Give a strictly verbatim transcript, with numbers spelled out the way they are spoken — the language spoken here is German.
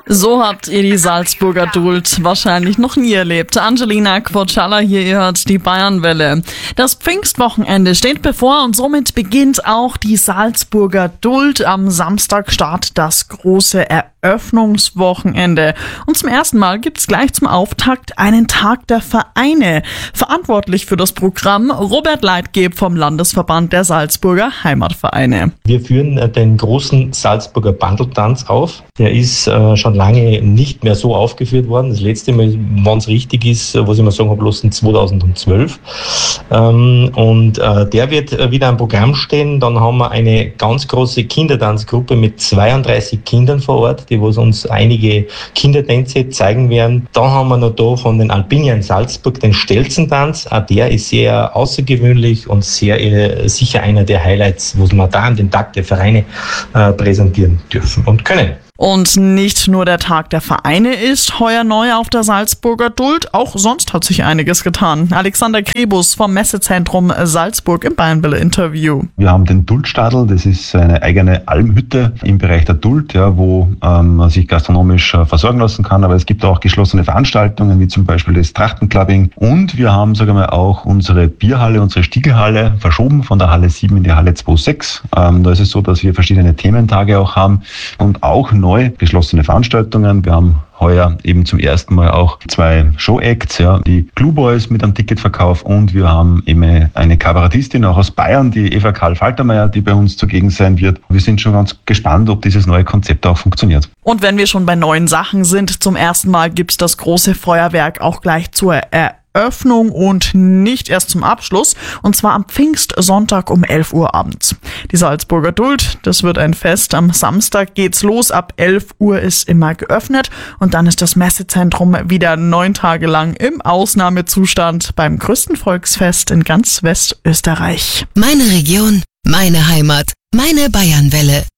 So habt ihr die Salzburger Duld wahrscheinlich noch nie erlebt. Angelina Quoccialla hier, ihr hört die Bayernwelle. Das Pfingstwochenende steht bevor und somit beginnt auch die Salzburger Duld. Am Samstag startet das große Eröffnungswochenende. Und zum ersten Mal gibt's gleich zum Auftakt einen Tag der Vereine. Verantwortlich für das Programm Robert Leitgeb vom Landesverband der Salzburger Heimatvereine. Wir führen den großen Salzburger Bandeltanz auf. Der ist äh, schon lange nicht mehr so aufgeführt worden. Das letzte Mal, wenn es richtig ist, was ich mal sagen habe, bloß in zweitausendzwölf. Ähm, und äh, der wird äh, wieder am Programm stehen. Dann haben wir eine ganz große Kindertanzgruppe mit zweiunddreißig Kindern vor Ort, die was uns einige Kindertänze zeigen werden. Dann haben wir noch da von den Alpinia in Salzburg den Stelzentanz. Auch der ist sehr außergewöhnlich und sehr äh, sicher einer der Highlights, was wir da an den Tag der Vereine äh, präsentieren dürfen und können. Und nicht nur der Tag der Vereine ist heuer neu auf der Salzburger Duld, auch sonst hat sich einiges getan. Alexander Krebus vom Messezentrum Salzburg im Bayernwelle-Interview. Wir haben den Duldstadel, das ist eine eigene Almhütte im Bereich der Duld, ja, wo ähm, man sich gastronomisch äh, versorgen lassen kann, aber es gibt auch geschlossene Veranstaltungen, wie zum Beispiel das Trachtenclubbing. Und wir haben, sagen wir, auch unsere Bierhalle, unsere Stiegelhalle verschoben von der Halle sieben in die Halle zwei Punkt sechs. Ähm, da ist es so, dass wir verschiedene Thementage auch haben und auch neu geschlossene Veranstaltungen. Wir haben heuer eben zum ersten Mal auch zwei Show-Acts, ja, die Glue Boys mit einem Ticketverkauf, und wir haben eben eine Kabarettistin auch aus Bayern, die Eva Karl Faltermeier, die bei uns zugegen sein wird. Wir sind schon ganz gespannt, ob dieses neue Konzept auch funktioniert. Und wenn wir schon bei neuen Sachen sind, zum ersten Mal gibt's das große Feuerwerk auch gleich zur Eröffnung. Öffnung und nicht erst zum Abschluss, und zwar am Pfingstsonntag um elf Uhr abends. Die Salzburger Duld, das wird ein Fest. Am Samstag geht's los, ab elf Uhr ist immer geöffnet und dann ist das Messezentrum wieder neun Tage lang im Ausnahmezustand beim größten Volksfest in ganz Westösterreich. Meine Region, meine Heimat, meine Bayernwelle.